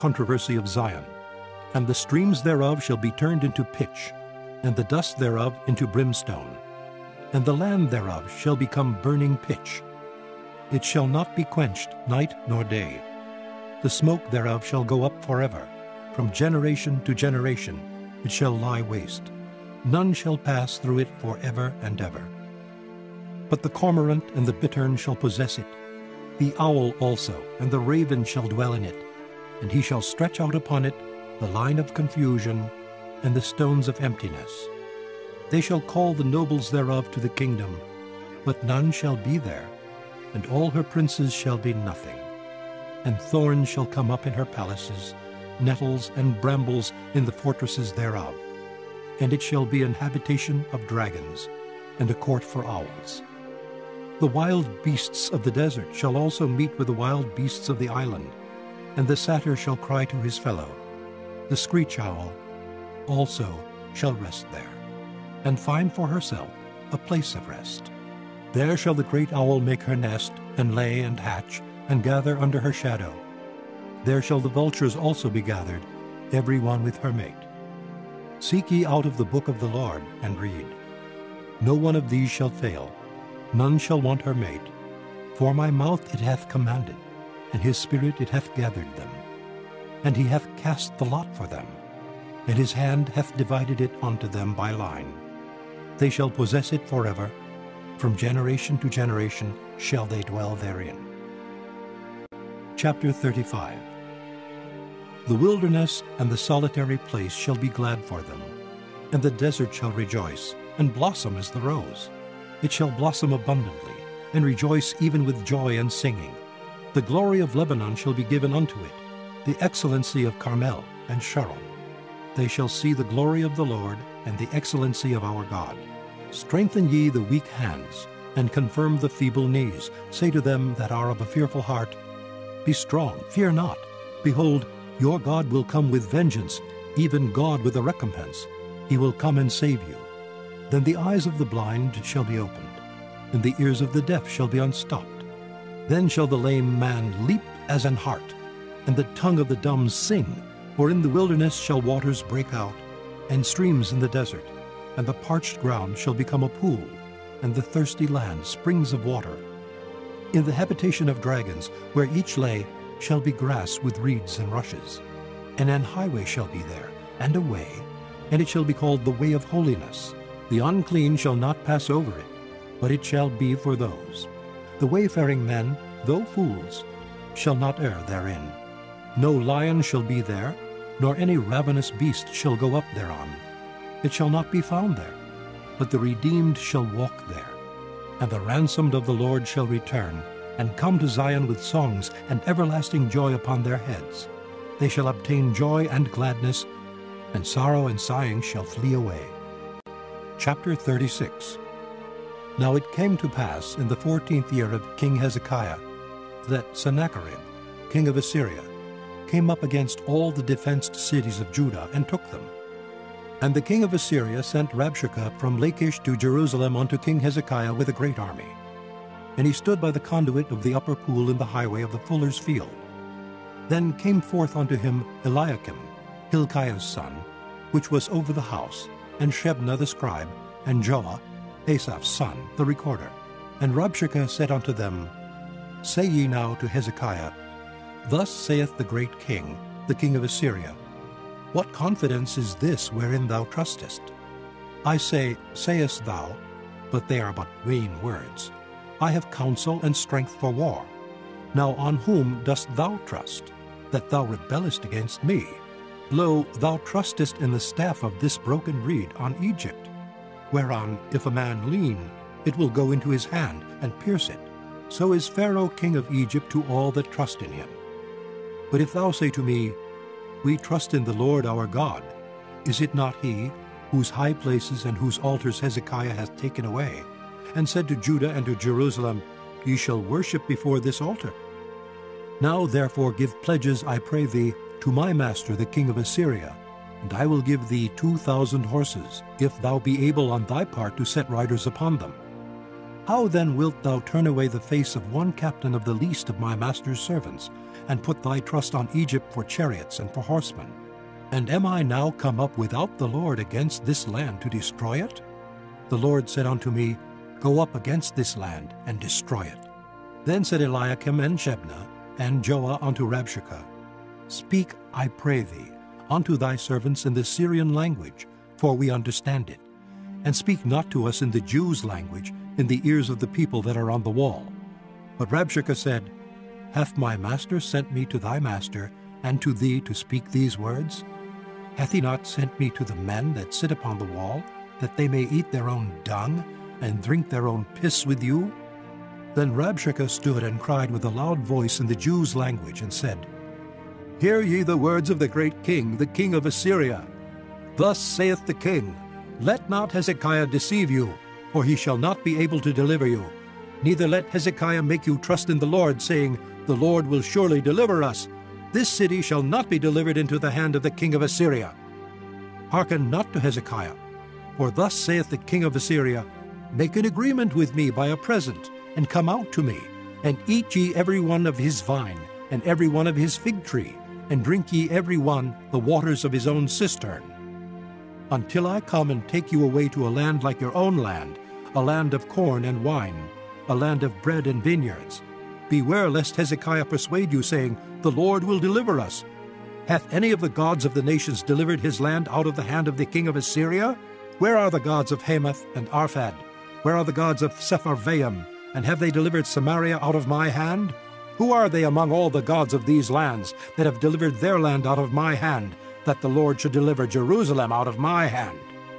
controversy of Zion, and the streams thereof shall be turned into pitch, and the dust thereof into brimstone, and the land thereof shall become burning pitch. It shall not be quenched night nor day. The smoke thereof shall go up forever. From generation to generation it shall lie waste. None shall pass through it forever and ever. But the cormorant and the bittern shall possess it, the owl also, and the raven shall dwell in it, and he shall stretch out upon it the line of confusion and the stones of emptiness. They shall call the nobles thereof to the kingdom, but none shall be there, and all her princes shall be nothing. And thorns shall come up in her palaces, nettles and brambles in the fortresses thereof. And it shall be an habitation of dragons, and a court for owls. The wild beasts of the desert shall also meet with the wild beasts of the island, and the satyr shall cry to his fellow. The screech owl also shall rest there, and find for herself a place of rest. There shall the great owl make her nest, and lay and hatch, and gather under her shadow. There shall the vultures also be gathered, every one with her mate. Seek ye out of the book of the Lord, and read. No one of these shall fail, none shall want her mate. For my mouth it hath commanded, and his spirit it hath gathered them. And he hath cast the lot for them, and his hand hath divided it unto them by line. They shall possess it forever, from generation to generation shall they dwell therein. Chapter 35. The wilderness and the solitary place shall be glad for them, and the desert shall rejoice, and blossom as the rose. It shall blossom abundantly, and rejoice even with joy and singing. The glory of Lebanon shall be given unto it, the excellency of Carmel and Sharon. They shall see the glory of the Lord, and the excellency of our God. Strengthen ye the weak hands, and confirm the feeble knees. Say to them that are of a fearful heart, Be strong, fear not. Behold, your God will come with vengeance, even God with a recompense. He will come and save you. Then the eyes of the blind shall be opened, and the ears of the deaf shall be unstopped. Then shall the lame man leap as an hart, and the tongue of the dumb sing. For in the wilderness shall waters break out, and streams in the desert, and the parched ground shall become a pool, and the thirsty land springs of water. In the habitation of dragons, where each lay, shall be grass with reeds and rushes. And an highway shall be there, and a way, and it shall be called the way of holiness. The unclean shall not pass over it, but it shall be for those. The wayfaring men, though fools, shall not err therein. No lion shall be there, nor any ravenous beast shall go up thereon. It shall not be found there, but the redeemed shall walk there. And the ransomed of the Lord shall return, and come to Zion with songs and everlasting joy upon their heads. They shall obtain joy and gladness, and sorrow and sighing shall flee away. Chapter 36. Now it came to pass in the 14th year of King Hezekiah that Sennacherib, king of Assyria, came up against all the defenced cities of Judah and took them. And the king of Assyria sent Rabshakeh from Lachish to Jerusalem unto King Hezekiah with a great army. And he stood by the conduit of the upper pool in the highway of the fuller's field. Then came forth unto him Eliakim, Hilkiah's son, which was over the house, and Shebna the scribe, and Joah, Asaph's son, the recorder. And Rabshakeh said unto them, Say ye now to Hezekiah, Thus saith the great king, the king of Assyria, What confidence is this wherein thou trustest? I say, sayest thou, but they are but vain words. I have counsel and strength for war. Now on whom dost thou trust, that thou rebellest against me? Lo, thou trustest in the staff of this broken reed on Egypt, whereon if a man lean, it will go into his hand and pierce it. So is Pharaoh king of Egypt to all that trust in him. But if thou say to me, We trust in the Lord our God, is it not he, whose high places and whose altars Hezekiah hath taken away, and said to Judah and to Jerusalem, Ye shall worship before this altar? Now therefore give pledges, I pray thee, to my master the king of Assyria, and I will give thee 2,000 horses, if thou be able on thy part to set riders upon them. How then wilt thou turn away the face of one captain of the least of my master's servants, and put thy trust on Egypt for chariots and for horsemen? And am I now come up without the Lord against this land to destroy it? The Lord said unto me, Go up against this land, and destroy it. Then said Eliakim and Shebna and Joah unto Rabshakeh, Speak, I pray thee, unto thy servants in the Syrian language, for we understand it. And speak not to us in the Jews' language, in the ears of the people that are on the wall. But Rabshakeh said, Hath my master sent me to thy master, and to thee to speak these words? Hath he not sent me to the men that sit upon the wall, that they may eat their own dung, and drink their own piss with you? Then Rabshakeh stood and cried with a loud voice in the Jews' language, and said, Hear ye the words of the great king, the king of Assyria. Thus saith the king, Let not Hezekiah deceive you, for he shall not be able to deliver you. Neither let Hezekiah make you trust in the Lord, saying, The Lord will surely deliver us. This city shall not be delivered into the hand of the king of Assyria. Hearken not to Hezekiah, for thus saith the king of Assyria, Make an agreement with me by a present, and come out to me, and eat ye every one of his vine, and every one of his fig tree, and drink ye every one the waters of his own cistern, until I come and take you away to a land like your own land, a land of corn and wine, a land of bread and vineyards. Beware lest Hezekiah persuade you, saying, The Lord will deliver us. Hath any of the gods of the nations delivered his land out of the hand of the king of Assyria? Where are the gods of Hamath and Arphad? Where are the gods of Sepharvaim? And have they delivered Samaria out of my hand? Who are they among all the gods of these lands that have delivered their land out of my hand, that the Lord should deliver Jerusalem out of my hand?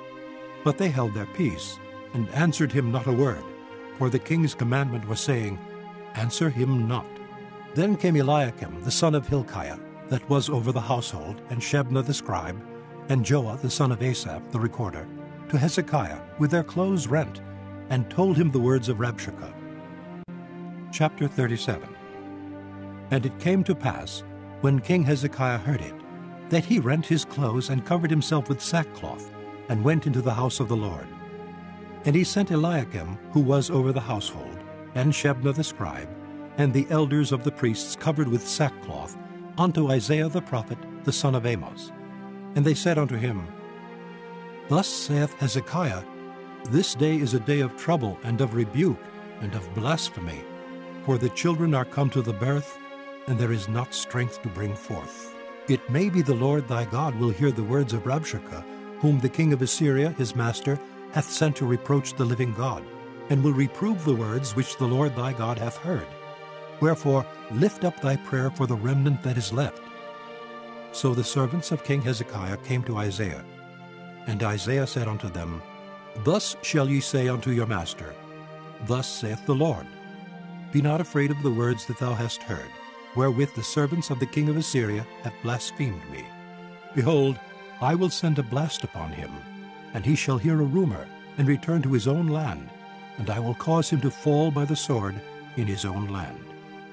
But they held their peace, and answered him not a word, for the king's commandment was saying, Answer him not. Then came Eliakim the son of Hilkiah, that was over the household, and Shebna the scribe, and Joah the son of Asaph the recorder, to Hezekiah with their clothes rent, and told him the words of Rabshakeh. Chapter 37. And it came to pass, when King Hezekiah heard it, that he rent his clothes and covered himself with sackcloth, and went into the house of the Lord. And he sent Eliakim, who was over the household, and Shebna the scribe, and the elders of the priests covered with sackcloth, unto Isaiah the prophet, the son of Amos. And they said unto him, Thus saith Hezekiah, This day is a day of trouble, and of rebuke, and of blasphemy, for the children are come to the birth, and there is not strength to bring forth. It may be the Lord thy God will hear the words of Rabshakeh, whom the king of Assyria his master hath sent to reproach the living God, and will reprove the words which the Lord thy God hath heard. Wherefore lift up thy prayer for the remnant that is left. So the servants of King Hezekiah came to Isaiah, and Isaiah said unto them, Thus shall ye say unto your master, Thus saith the Lord, Be not afraid of the words that thou hast heard, wherewith the servants of the king of Assyria have blasphemed me. Behold, I will send a blast upon him, and he shall hear a rumor, and return to his own land, and I will cause him to fall by the sword in his own land.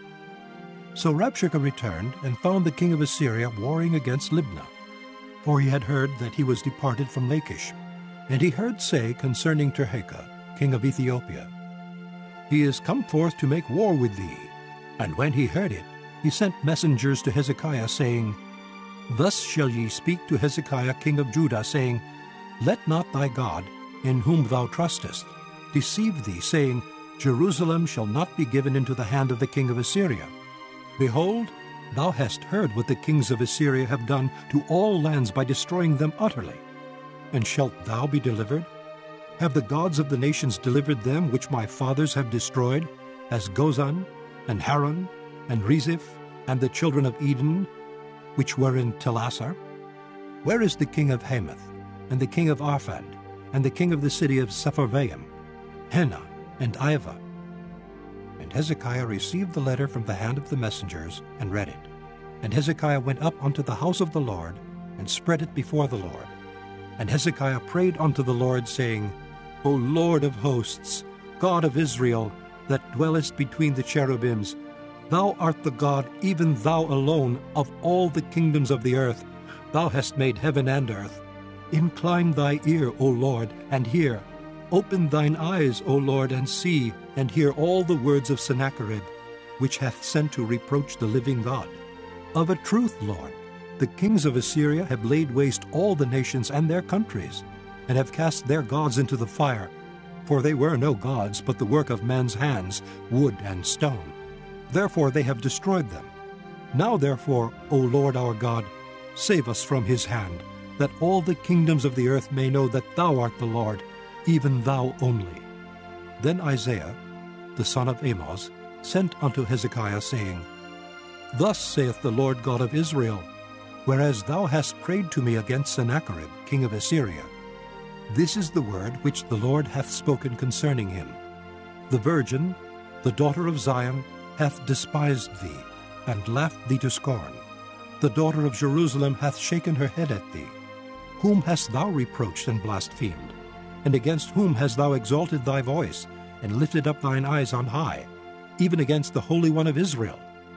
So Rabshakeh returned, and found the king of Assyria warring against Libnah, for he had heard that he was departed from Lachish. And he heard say concerning Tirhakah, king of Ethiopia, He is come forth to make war with thee. And when he heard it, he sent messengers to Hezekiah, saying, Thus shall ye speak to Hezekiah king of Judah, saying, Let not thy God, in whom thou trustest, deceive thee, saying, Jerusalem shall not be given into the hand of the king of Assyria. Behold, thou hast heard what the kings of Assyria have done to all lands by destroying them utterly. And shalt thou be delivered? Have the gods of the nations delivered them which my fathers have destroyed, as Gozan, and Haran, and Rezeph, and the children of Eden, which were in Telassar? Where is the king of Hamath, and the king of Arphad, and the king of the city of Sepharvaim, Hena, and Ivah? And Hezekiah received the letter from the hand of the messengers, and read it. And Hezekiah went up unto the house of the Lord, and spread it before the Lord. And Hezekiah prayed unto the Lord, saying, O Lord of hosts, God of Israel, that dwellest between the cherubims, thou art the God, even thou alone, of all the kingdoms of the earth. Thou hast made heaven and earth. Incline thy ear, O Lord, and hear. Open thine eyes, O Lord, and see, and hear all the words of Sennacherib, which hath sent to reproach the living God. Of a truth, Lord, the kings of Assyria have laid waste all the nations and their countries, and have cast their gods into the fire. For they were no gods, but the work of man's hands, wood and stone. Therefore they have destroyed them. Now therefore, O Lord our God, save us from his hand, that all the kingdoms of the earth may know that thou art the Lord, even thou only. Then Isaiah, the son of Amoz, sent unto Hezekiah, saying, Thus saith the Lord God of Israel, whereas thou hast prayed to me against Sennacherib, king of Assyria, this is the word which the Lord hath spoken concerning him. The virgin, the daughter of Zion, hath despised thee, and laughed thee to scorn. The daughter of Jerusalem hath shaken her head at thee. Whom hast thou reproached and blasphemed? And against whom hast thou exalted thy voice, and lifted up thine eyes on high, even against the Holy One of Israel?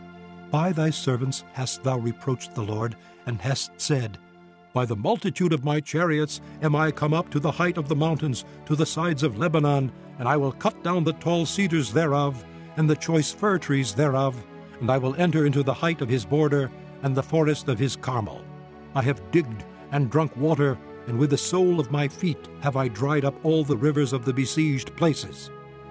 By thy servants hast thou reproached the Lord, and hast said, By the multitude of my chariots am I come up to the height of the mountains, to the sides of Lebanon, and I will cut down the tall cedars thereof, and the choice fir trees thereof, and I will enter into the height of his border, and the forest of his Carmel. I have digged and drunk water, and with the sole of my feet have I dried up all the rivers of the besieged places.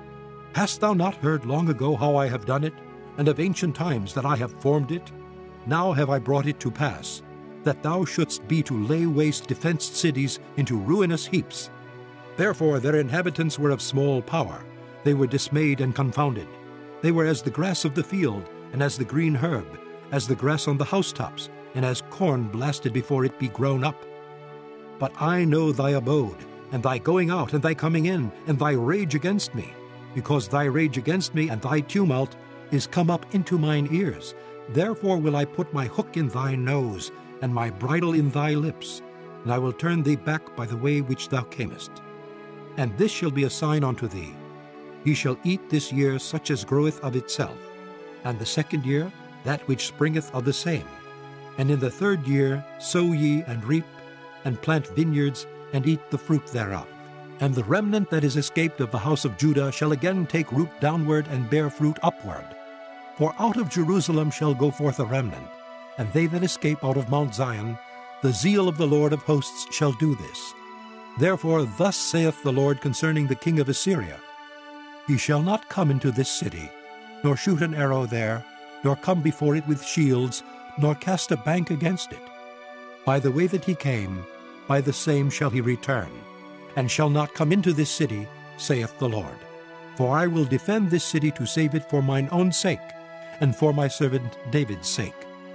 Hast thou not heard long ago how I have done it, and of ancient times that I have formed it? Now have I brought it to pass, that thou shouldst be to lay waste defenced cities into ruinous heaps. Therefore their inhabitants were of small power. They were dismayed and confounded. They were as the grass of the field, and as the green herb, as the grass on the housetops, and as corn blasted before it be grown up. But I know thy abode, and thy going out, and thy coming in, and thy rage against me, because thy rage against me and thy tumult is come up into mine ears. Therefore will I put my hook in thy nose, and my bridle in thy lips, and I will turn thee back by the way which thou camest. And this shall be a sign unto thee. Ye shall eat this year such as groweth of itself, and the second year that which springeth of the same. And in the third year sow ye and reap, and plant vineyards, and eat the fruit thereof. And the remnant that is escaped of the house of Judah shall again take root downward and bear fruit upward. For out of Jerusalem shall go forth a remnant, and they that escape out of Mount Zion, the zeal of the Lord of hosts shall do this. Therefore thus saith the Lord concerning the king of Assyria, He shall not come into this city, nor shoot an arrow there, nor come before it with shields, nor cast a bank against it. By the way that he came, by the same shall he return, and shall not come into this city, saith the Lord. For I will defend this city to save it for mine own sake, and for my servant David's sake.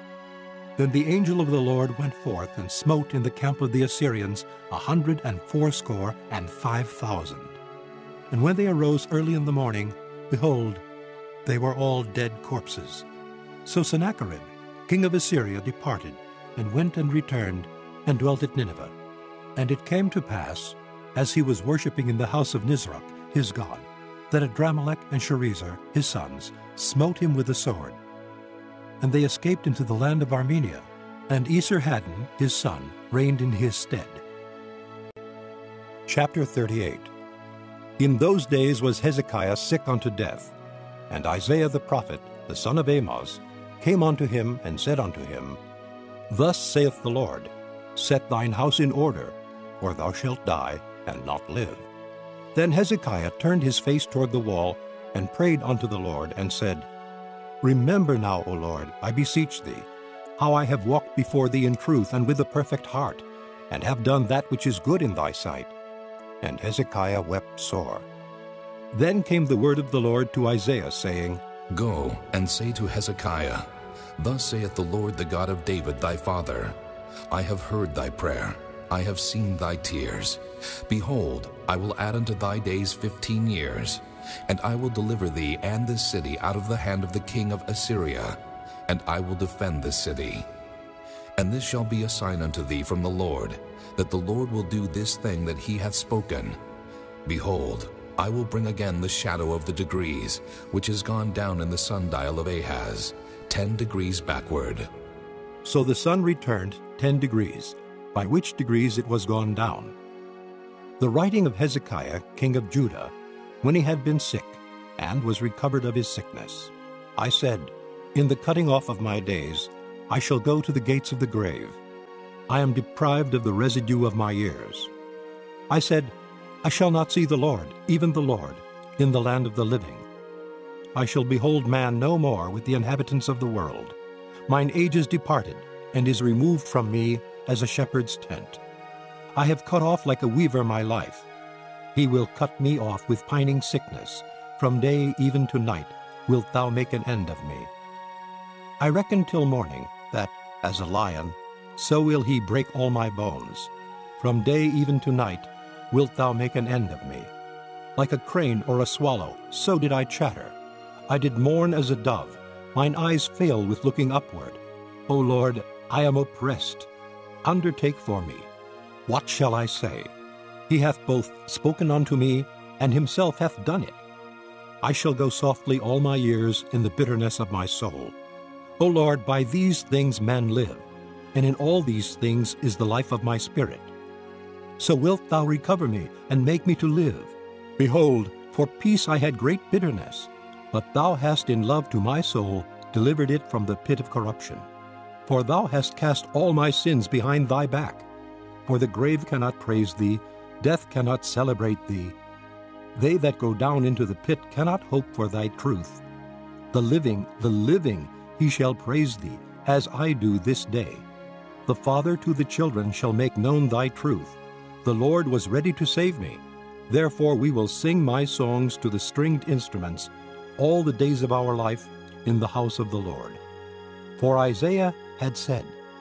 Then the angel of the Lord went forth and smote in the camp of the Assyrians 185,000. And when they arose early in the morning, behold, they were all dead corpses. So Sennacherib, king of Assyria, departed, and went and returned, and dwelt at Nineveh. And it came to pass, as he was worshipping in the house of Nisroch, his god, that Adramelech and Sharezer, his sons, smote him with the sword. And they escaped into the land of Armenia, and Esarhaddon, his son, reigned in his stead. Chapter 38. In those days was Hezekiah sick unto death, and Isaiah the prophet, the son of Amoz, came unto him and said unto him, Thus saith the Lord, Set thine house in order, or thou shalt die and not live. Then Hezekiah turned his face toward the wall, and prayed unto the Lord, and said, Remember now, O Lord, I beseech thee, how I have walked before thee in truth and with a perfect heart, and have done that which is good in thy sight. And Hezekiah wept sore. Then came the word of the Lord to Isaiah, saying, Go and say to Hezekiah, Thus saith the Lord, the God of David thy father, I have heard thy prayer, I have seen thy tears. Behold, I will add unto thy days 15 years, and I will deliver thee and this city out of the hand of the king of Assyria, and I will defend this city. And this shall be a sign unto thee from the Lord, that the Lord will do this thing that he hath spoken. Behold, I will bring again the shadow of the degrees, which is gone down in the sundial of Ahaz, 10 degrees backward. So the sun returned 10 degrees, by which degrees it was gone down. The writing of Hezekiah, king of Judah, when he had been sick, and was recovered of his sickness. I said, In the cutting off of my days, I shall go to the gates of the grave. I am deprived of the residue of my years. I said, I shall not see the Lord, even the Lord, in the land of the living. I shall behold man no more with the inhabitants of the world. Mine age is departed, and is removed from me as a shepherd's tent. I have cut off like a weaver my life. He will cut me off with pining sickness. From day even to night wilt thou make an end of me. I reckon till morning that, as a lion, so will he break all my bones. From day even to night wilt thou make an end of me. Like a crane or a swallow, so did I chatter. I did mourn as a dove. Mine eyes fail with looking upward. O Lord, I am oppressed. Undertake for me. What shall I say? He hath both spoken unto me, and himself hath done it. I shall go softly all my years in the bitterness of my soul. O Lord, by these things men live, and in all these things is the life of my spirit. So wilt thou recover me, and make me to live. Behold, for peace I had great bitterness, but thou hast in love to my soul delivered it from the pit of corruption. For thou hast cast all my sins behind thy back. For the grave cannot praise thee, death cannot celebrate thee. They that go down into the pit cannot hope for thy truth. The living, he shall praise thee, as I do this day. The father to the children shall make known thy truth. The Lord was ready to save me. Therefore we will sing my songs to the stringed instruments all the days of our life in the house of the Lord. For Isaiah had said,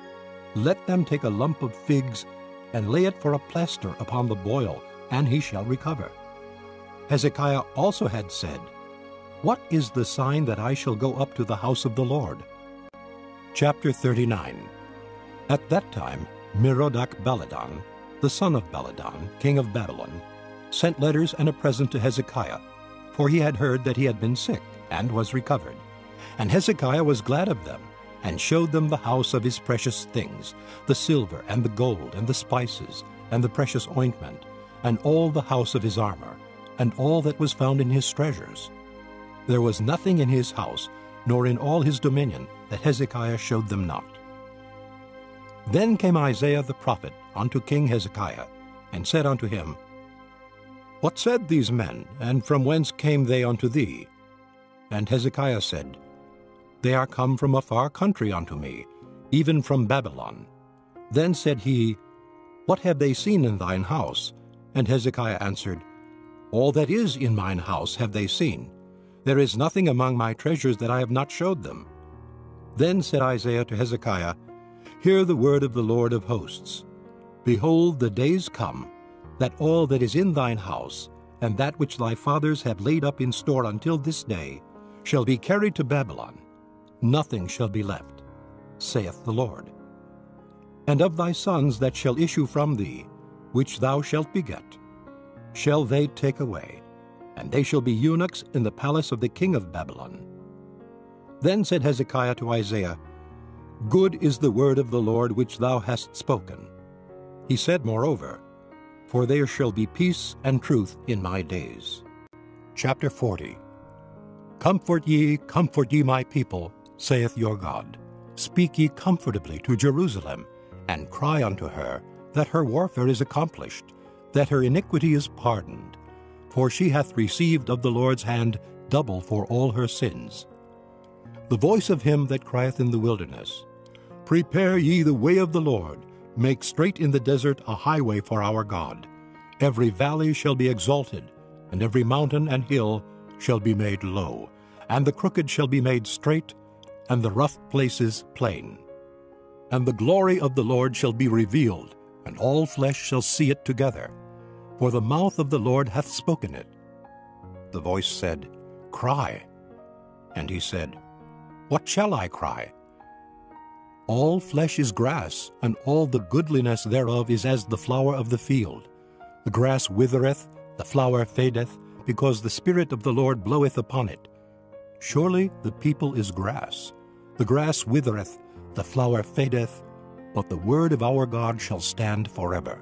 Let them take a lump of figs and lay it for a plaster upon the boil, and he shall recover. Hezekiah also had said, What is the sign that I shall go up to the house of the Lord? Chapter 39. At that time Merodach-Baladan, the son of Baladan, king of Babylon, sent letters and a present to Hezekiah, for he had heard that he had been sick, and was recovered. And Hezekiah was glad of them, and showed them the house of his precious things, the silver and the gold and the spices and the precious ointment, and all the house of his armor, and all that was found in his treasures. There was nothing in his house, nor in all his dominion, that Hezekiah showed them not. Then came Isaiah the prophet unto King Hezekiah, and said unto him, What said these men, and from whence came they unto thee? And Hezekiah said, They are come from a far country unto me, even from Babylon. Then said he, What have they seen in thine house? And Hezekiah answered, All that is in mine house have they seen. There is nothing among my treasures that I have not showed them. Then said Isaiah to Hezekiah, Hear the word of the Lord of hosts. Behold, the days come, that all that is in thine house, and that which thy fathers have laid up in store until this day, shall be carried to Babylon. Nothing shall be left, saith the Lord. And of thy sons that shall issue from thee, which thou shalt beget, shall they take away, and they shall be eunuchs in the palace of the king of Babylon. Then said Hezekiah to Isaiah, Good is the word of the Lord which thou hast spoken. He said moreover, For there shall be peace and truth in my days. Chapter 40. Comfort ye, my people, saith your God. Speak ye comfortably to Jerusalem, and cry unto her, that her warfare is accomplished, that her iniquity is pardoned. For she hath received of the Lord's hand double for all her sins. The voice of him that crieth in the wilderness, Prepare ye the way of the Lord, make straight in the desert a highway for our God. Every valley shall be exalted, and every mountain and hill shall be made low, and the crooked shall be made straight, and the rough places plain. And the glory of the Lord shall be revealed, and all flesh shall see it together, for the mouth of the Lord hath spoken it. The voice said, Cry. And he said, What shall I cry? All flesh is grass, and all the goodliness thereof is as the flower of the field. The grass withereth, the flower fadeth, because the Spirit of the Lord bloweth upon it. Surely the people is grass. The grass withereth, the flower fadeth, but the word of our God shall stand forever.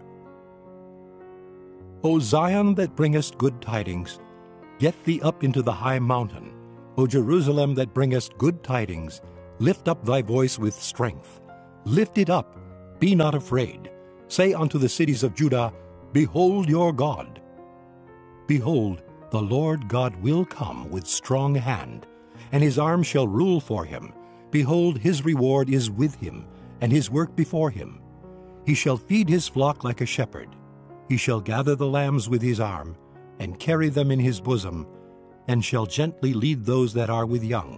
O Zion that bringest good tidings, get thee up into the high mountain. O Jerusalem that bringest good tidings, Lift up thy voice with strength. Lift it up, be not afraid. Say unto the cities of Judah, Behold your God. Behold, the Lord God will come with strong hand, and his arm shall rule for him. Behold, his reward is with him, and his work before him. He shall feed his flock like a shepherd. He shall gather the lambs with his arm, and carry them in his bosom, and shall gently lead those that are with young.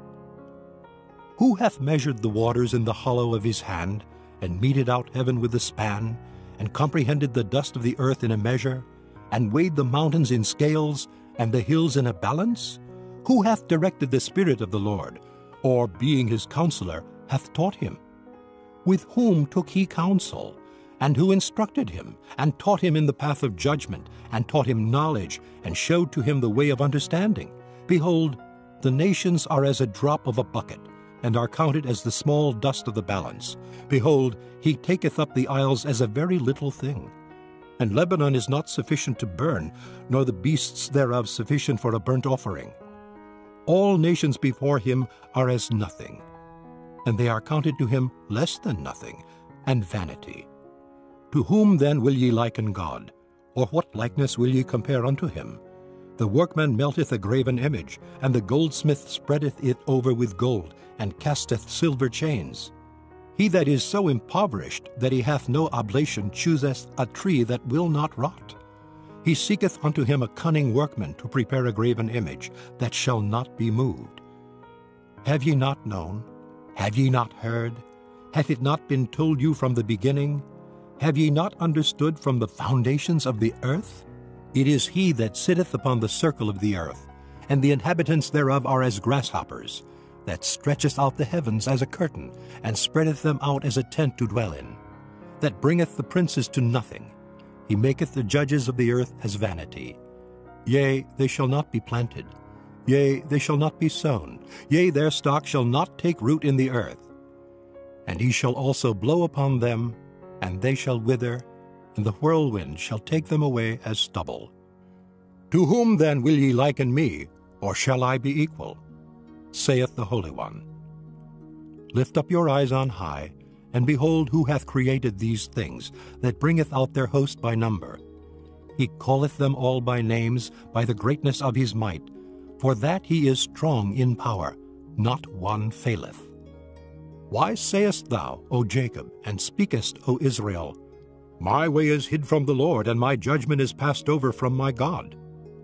Who hath measured the waters in the hollow of his hand, and meted out heaven with a span, and comprehended the dust of the earth in a measure, and weighed the mountains in scales, and the hills in a balance? Who hath directed the Spirit of the Lord, or, being his counselor, hath taught him? With whom took he counsel? And who instructed him, and taught him in the path of judgment, and taught him knowledge, and showed to him the way of understanding? Behold, the nations are as a drop of a bucket, and are counted as the small dust of the balance. Behold, he taketh up the isles as a very little thing. And Lebanon is not sufficient to burn, nor the beasts thereof sufficient for a burnt offering. All nations before him are as nothing, and they are counted to him less than nothing, and vanity. To whom then will ye liken God? Or what likeness will ye compare unto him? The workman melteth a graven image, and the goldsmith spreadeth it over with gold, and casteth silver chains. He that is so impoverished that he hath no oblation chooseth a tree that will not rot. He seeketh unto him a cunning workman to prepare a graven image that shall not be moved. Have ye not known? Have ye not heard? Hath it not been told you from the beginning? Have ye not understood from the foundations of the earth? It is he that sitteth upon the circle of the earth, and the inhabitants thereof are as grasshoppers, that stretcheth out the heavens as a curtain, and spreadeth them out as a tent to dwell in, that bringeth the princes to nothing. He maketh the judges of the earth as vanity. Yea, they shall not be planted. Yea, they shall not be sown. Yea, their stock shall not take root in the earth. And he shall also blow upon them, and they shall wither, and the whirlwind shall take them away as stubble. To whom then will ye liken me, or shall I be equal? Saith the Holy One. Lift up your eyes on high, and behold who hath created these things, that bringeth out their host by number. He calleth them all by names, by the greatness of his might, for that he is strong in power, not one faileth. Why sayest thou, O Jacob, and speakest, O Israel, My way is hid from the Lord, and my judgment is passed over from my God?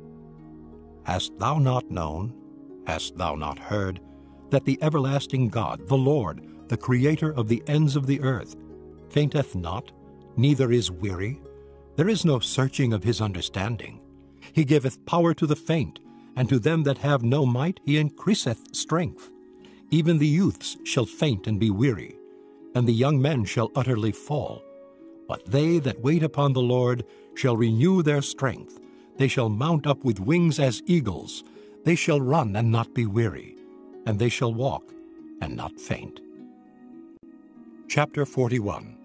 Hast thou not known, hast thou not heard, that the everlasting God, the Lord, the Creator of the ends of the earth, fainteth not, neither is weary? There is no searching of his understanding. He giveth power to the faint, and to them that have no might he increaseth strength. Even the youths shall faint and be weary, and the young men shall utterly fall. But they that wait upon the Lord shall renew their strength. They shall mount up with wings as eagles. They shall run and not be weary, and they shall walk and not faint. Chapter 41.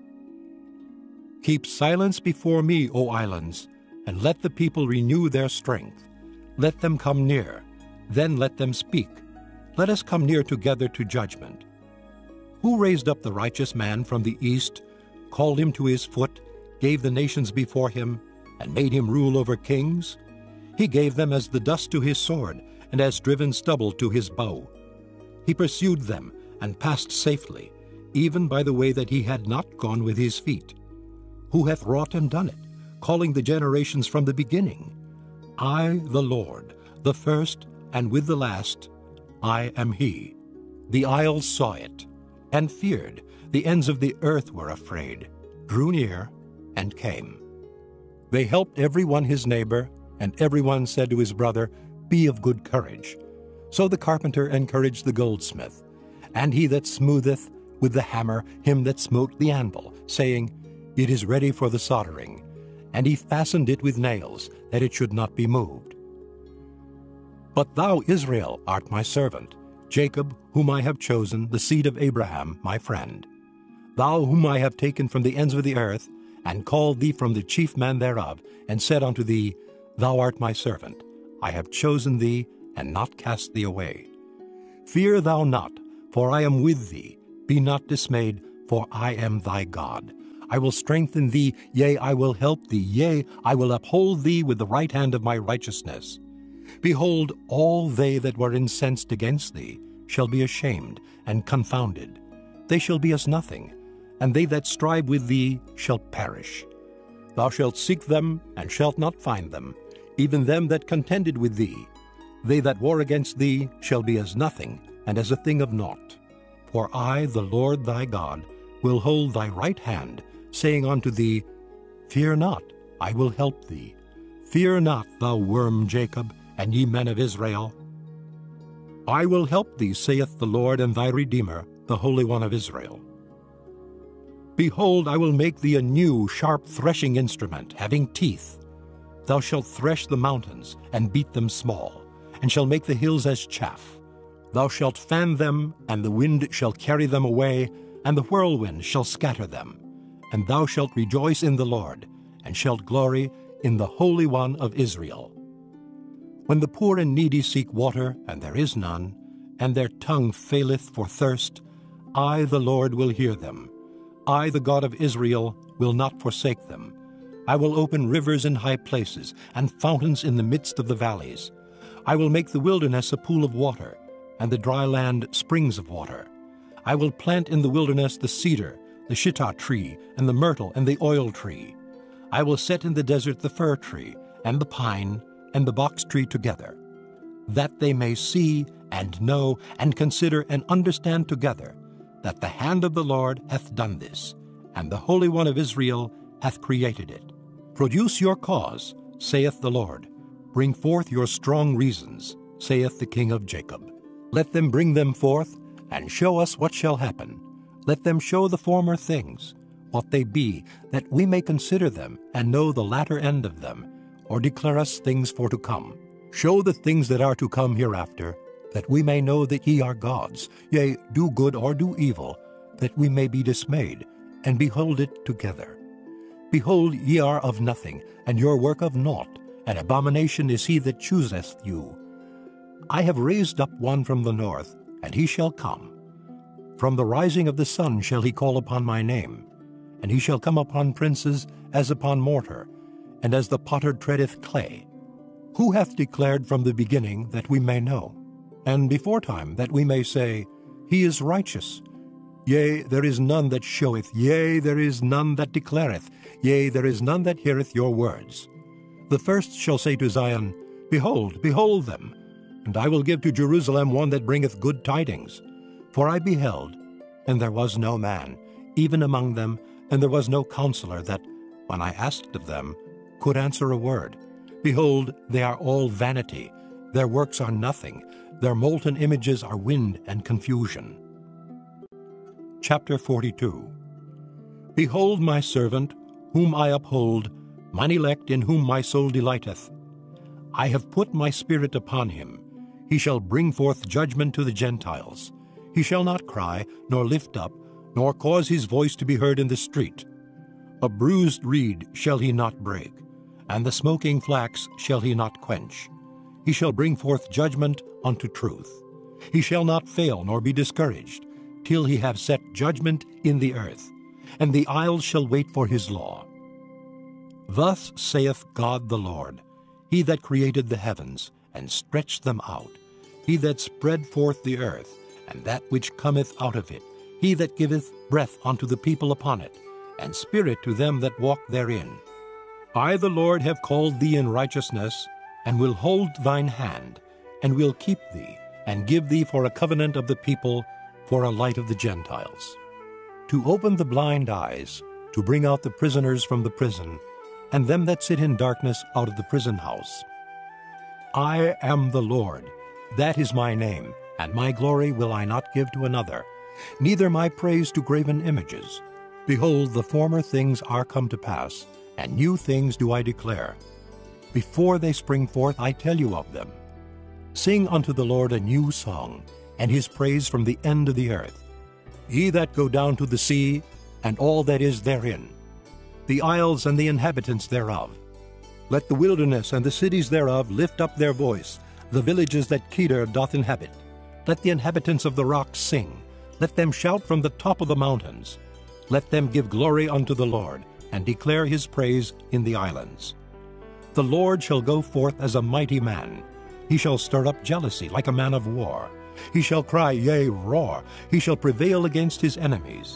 Keep silence before me, O islands, and let the people renew their strength. Let them come near, then let them speak. Let us come near together to judgment. Who raised up the righteous man from the east, called him to his foot, gave the nations before him, and made him rule over kings? He gave them as the dust to his sword, and as driven stubble to his bow. He pursued them, and passed safely, even by the way that he had not gone with his feet. Who hath wrought and done it, calling the generations from the beginning? I, the Lord, the first, and with the last, I am he. The isles saw it, and feared. The ends of the earth were afraid, drew near, and came. They helped every one his neighbor, and every one said to his brother, Be of good courage. So the carpenter encouraged the goldsmith, and he that smootheth with the hammer him that smote the anvil, saying, It is ready for the soldering. And he fastened it with nails, that it should not be moved. But thou, Israel, art my servant, Jacob, whom I have chosen, the seed of Abraham, my friend. Thou whom I have taken from the ends of the earth, and called thee from the chief man thereof, and said unto thee, Thou art my servant. I have chosen thee, and not cast thee away. Fear thou not, For I am with thee. Be not dismayed, for I am thy God. I will strengthen thee, yea, I will help thee, yea, I will uphold thee with the right hand of my righteousness. Behold, all they that were incensed against thee shall be ashamed and confounded. They shall be as nothing, and they that strive with thee shall perish. Thou shalt seek them, and shalt not find them, even them that contended with thee. They that war against thee shall be as nothing, and as a thing of naught. For I, the Lord thy God, will hold thy right hand, saying unto thee, Fear not, I will help thee. Fear not, thou worm Jacob, and ye men of Israel. I will help thee, saith the Lord, and thy Redeemer, the Holy One of Israel. Behold, I will make thee a new sharp threshing instrument, having teeth. Thou shalt thresh the mountains, and beat them small, and shall make the hills as chaff. Thou shalt fan them, and the wind shall carry them away, and the whirlwind shall scatter them. And thou shalt rejoice in the Lord, and shalt glory in the Holy One of Israel. When the poor and needy seek water, and there is none, and their tongue faileth for thirst, I, the Lord, will hear them. I, the God of Israel, will not forsake them. I will open rivers in high places, and fountains in the midst of the valleys. I will make the wilderness a pool of water, and the dry land springs of water. I will plant in the wilderness the cedar, the shittah tree, and the myrtle, and the oil tree. I will set in the desert the fir tree, and the pine, and the box tree together, that they may see, and know, and consider, and understand together, that the hand of the Lord hath done this, and the Holy One of Israel hath created it. Produce your cause, saith the Lord. Bring forth your strong reasons, saith the King of Jacob. Let them bring them forth, and show us what shall happen. Let them show the former things, what they be, that we may consider them, and know the latter end of them, or declare us things for to come. Show the things that are to come hereafter, that we may know that ye are gods, yea, do good or do evil, that we may be dismayed, and behold it together. Behold, ye are of nothing, and your work of naught, an abomination is he that chooseth you. I have raised up one from the north, and he shall come. From the rising of the sun shall he call upon my name, and he shall come upon princes as upon mortar, and as the potter treadeth clay. Who hath declared from the beginning that we may know, and beforetime that we may say, He is righteous? Yea, there is none that showeth, yea, there is none that declareth, yea, there is none that heareth your words. The first shall say to Zion, Behold, behold them! And I will give to Jerusalem one that bringeth good tidings. For I beheld, and there was no man, even among them, and there was no counselor that, when I asked of them, could answer a word. Behold, they are all vanity, their works are nothing, their molten images are wind and confusion. Chapter 42. Behold my servant, whom I uphold, mine elect in whom my soul delighteth. I have put my spirit upon him. He shall bring forth judgment to the Gentiles. He shall not cry, nor lift up, nor cause his voice to be heard in the street. A bruised reed shall he not break, and the smoking flax shall he not quench. He shall bring forth judgment unto truth. He shall not fail nor be discouraged, till he have set judgment in the earth, and the isles shall wait for his law. Thus saith God the Lord, He that created the heavens, and stretched them out, He that spread forth the earth, and that which cometh out of it, He that giveth breath unto the people upon it, and spirit to them that walk therein. I the Lord have called thee in righteousness, and will hold thine hand, and will keep thee, and give thee for a covenant of the people, for a light of the Gentiles. To open the blind eyes, to bring out the prisoners from the prison, and them that sit in darkness out of the prison house. I am the Lord, that is my name, and my glory will I not give to another, neither my praise to graven images. Behold, the former things are come to pass, and new things do I declare. Before they spring forth I tell you of them. Sing unto the Lord a new song, and his praise from the end of the earth. Ye that go down to the sea, and all that is therein, the isles and the inhabitants thereof. Let the wilderness and the cities thereof lift up their voice, the villages that Kedar doth inhabit. Let the inhabitants of the rocks sing, Let them shout from the top of the mountains. Let them give glory unto the Lord, and declare his praise in the islands. The Lord shall go forth as a mighty man. He shall stir up jealousy like a man of war. He shall cry, yea, roar. He shall prevail against his enemies.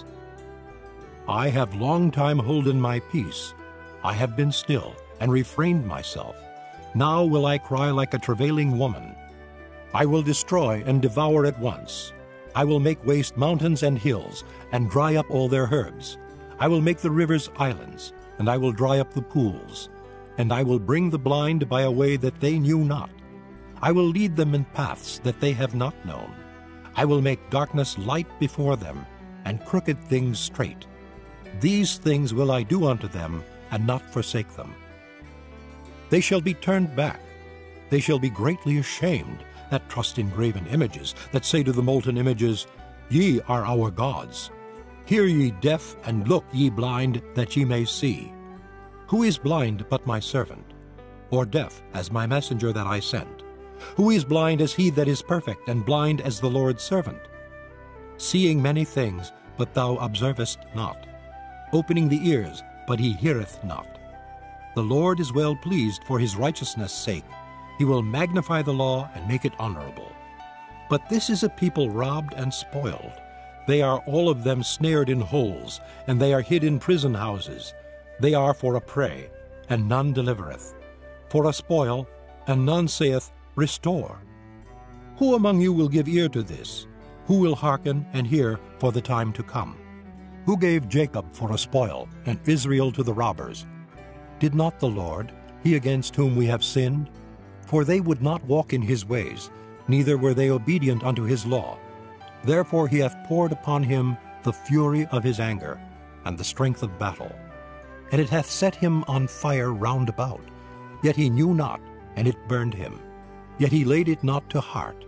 I have long time holden my peace. I have been still, and refrained myself. Now will I cry like a travailing woman. I will destroy and devour at once. I will make waste mountains and hills, and dry up all their herbs. I will make the rivers islands, and I will dry up the pools. And I will bring the blind by a way that they knew not. I will lead them in paths that they have not known. I will make darkness light before them, and crooked things straight. These things will I do unto them, and not forsake them. They shall be turned back. They shall be greatly ashamed that trust in graven images, that say to the molten images, Ye are our gods. Hear ye deaf, and look ye blind, that ye may see. Who is blind but my servant? Or deaf as my messenger that I sent? Who is blind as he that is perfect, and blind as the Lord's servant? Seeing many things, but thou observest not. Opening the ears, but he heareth not. The Lord is well pleased for his righteousness' sake. He will magnify the law and make it honorable. But this is a people robbed and spoiled. They are all of them snared in holes, and they are hid in prison houses. They are for a prey, and none delivereth. For a spoil, and none saith, Restore. Who among you will give ear to this? Who will hearken and hear for the time to come? Who gave Jacob for a spoil, and Israel to the robbers? Did not the Lord, he against whom we have sinned? For they would not walk in his ways, neither were they obedient unto his law. Therefore he hath poured upon him the fury of his anger, and the strength of battle. And it hath set him on fire round about. Yet he knew not, and it burned him. Yet he laid it not to heart.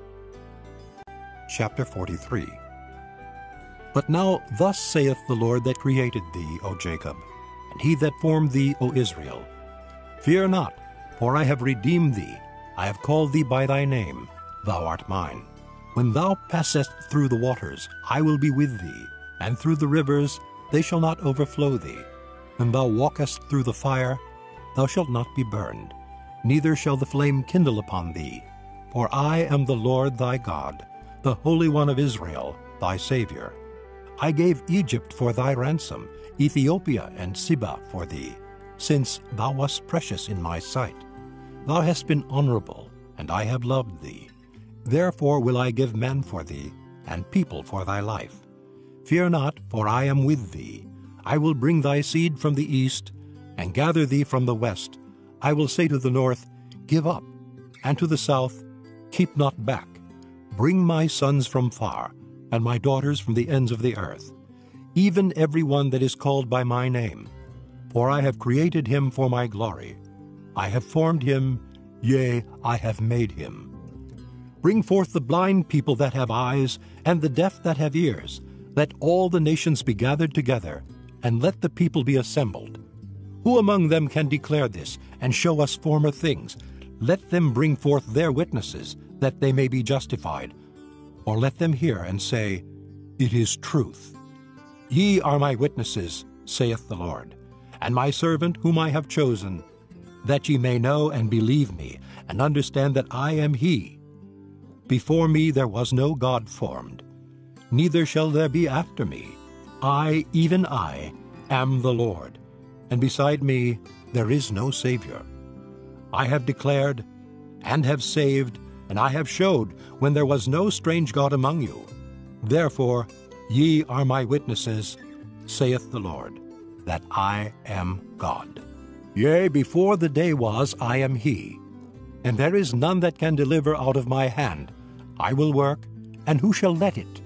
Chapter 43. But now thus saith the Lord that created thee, O Jacob, and he that formed thee, O Israel. Fear not, for I have redeemed thee. I have called thee by thy name. Thou art mine. When thou passest through the waters, I will be with thee, and through the rivers, they shall not overflow thee. When thou walkest through the fire, thou shalt not be burned, neither shall the flame kindle upon thee. For I am the Lord thy God, the Holy One of Israel, thy Savior. I gave Egypt for thy ransom, Ethiopia and Seba for thee, since thou wast precious in my sight. Thou hast been honorable, and I have loved thee. Therefore will I give men for thee, and people for thy life. Fear not, for I am with thee. I will bring thy seed from the east, and gather thee from the west. I will say to the north, Give up, and to the south, Keep not back. Bring my sons from far, and my daughters from the ends of the earth, even every one that is called by my name. For I have created him for my glory. I have formed him, yea, I have made him. Bring forth the blind people that have eyes, and the deaf that have ears. Let all the nations be gathered together, and let the people be assembled. Who among them can declare this, and show us former things? Let them bring forth their witnesses, that they may be justified. Or let them hear and say, It is truth. Ye are my witnesses, saith the Lord, and my servant whom I have chosen, that ye may know and believe me, and understand that I am he. Before me there was no God formed, neither shall there be after me. I, even I, am the Lord, and beside me there is no Savior. I have declared, and have saved, and I have showed, when there was no strange God among you. Therefore ye are my witnesses, saith the Lord, that I am God. Yea, before the day was, I am he, and there is none that can deliver out of my hand. I will work, and who shall let it?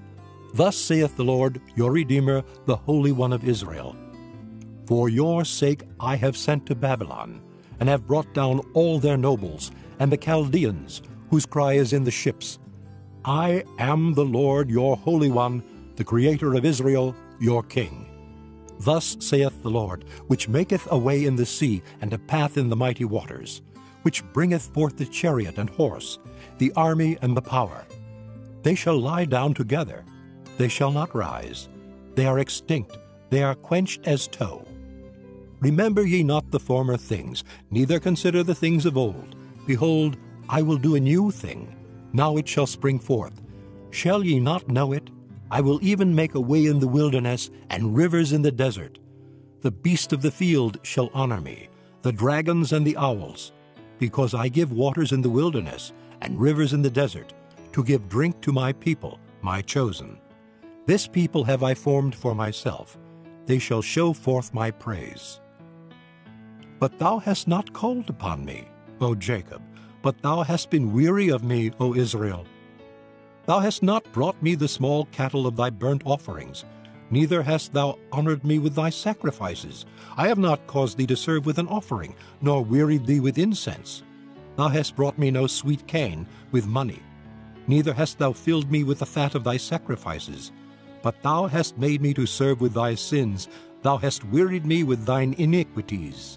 Thus saith the Lord, your Redeemer, the Holy One of Israel. For your sake I have sent to Babylon, and have brought down all their nobles, and the Chaldeans, whose cry is in the ships. I am the Lord your Holy One, the Creator of Israel, your King. Thus saith the Lord, which maketh a way in the sea, and a path in the mighty waters, which bringeth forth the chariot and horse, the army and the power. They shall lie down together. they shall not rise. They are extinct, they are quenched as tow. Remember ye not the former things, neither consider the things of old. Behold, I will do a new thing. Now it shall spring forth. Shall ye not know it? I will even make a way in the wilderness, and rivers in the desert. The beasts of the field shall honor me, the dragons and the owls, because I give waters in the wilderness, and rivers in the desert, to give drink to my people, my chosen. This people have I formed for myself. They shall show forth my praise. But thou hast not called upon me, O Jacob, but thou hast been weary of me, O Israel. Thou hast not brought me the small cattle of thy burnt offerings, neither hast thou honored me with thy sacrifices. I have not caused thee to serve with an offering, nor wearied thee with incense. Thou hast brought me no sweet cane with money, neither hast thou filled me with the fat of thy sacrifices. But thou hast made me to serve with thy sins, thou hast wearied me with thine iniquities.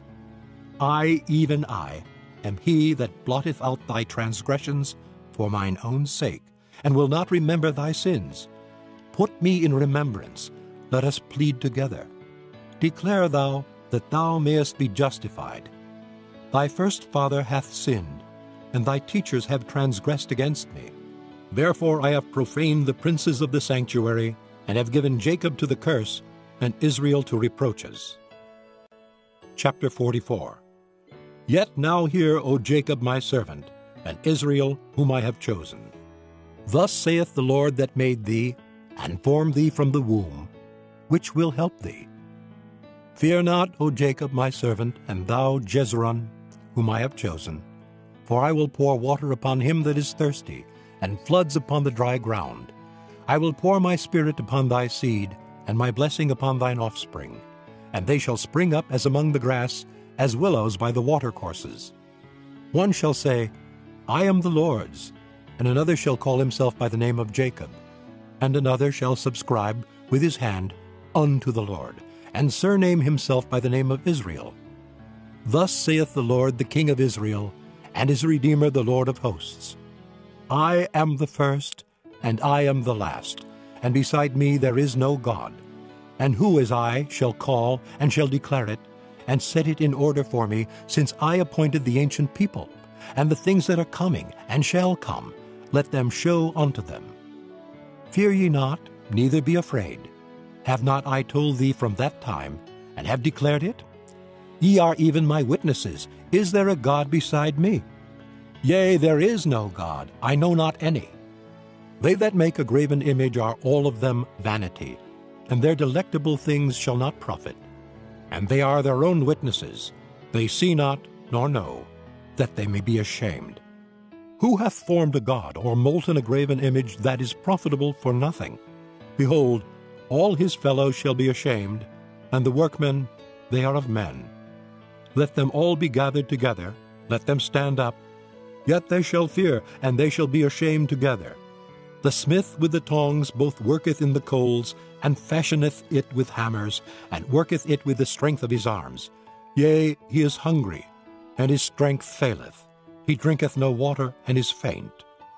I, even I, am he that blotteth out thy transgressions for mine own sake, and will not remember thy sins. Put me in remembrance, let us plead together. Declare thou, that thou mayest be justified. Thy first father hath sinned, and thy teachers have transgressed against me. Therefore I have profaned the princes of the sanctuary, and have given Jacob to the curse, and Israel to reproaches. Chapter 44. Yet now hear, O Jacob my servant, and Israel whom I have chosen. Thus saith the Lord that made thee, and formed thee from the womb, which will help thee. Fear not, O Jacob my servant, and thou Jezreel, whom I have chosen. For I will pour water upon him that is thirsty, and floods upon the dry ground. I will pour my spirit upon thy seed, and my blessing upon thine offspring. And they shall spring up as among the grass, as willows by the watercourses. One shall say, I am the Lord's, and another shall call himself by the name of Jacob, and another shall subscribe with his hand unto the Lord, and surname himself by the name of Israel. Thus saith the Lord, the King of Israel, and his Redeemer, the Lord of hosts. I am the first, and I am the last, and beside me there is no God. And who as I shall call, and shall declare it, and set it in order for me, since I appointed the ancient people, and the things that are coming, and shall come, let them show unto them. Fear ye not, neither be afraid. Have not I told thee from that time, and have declared it? Ye are even my witnesses. Is there a God beside me? Yea, there is no God, I know not any. They that make a graven image are all of them vanity, and their delectable things shall not profit. And they are their own witnesses. They see not, nor know, that they may be ashamed. Who hath formed a god, or molten a graven image that is profitable for nothing? Behold, all his fellows shall be ashamed, and the workmen, they are of men. Let them all be gathered together, let them stand up. Yet they shall fear, and they shall be ashamed together. The smith with the tongs both worketh in the coals, and fashioneth it with hammers, and worketh it with the strength of his arms. Yea, he is hungry, and his strength faileth. He drinketh no water, and is faint.